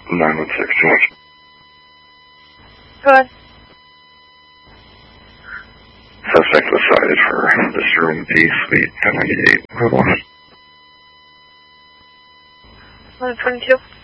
916, too much. Go ahead. Suspect was cited for this room B, suite 1098. Hold on. 1122.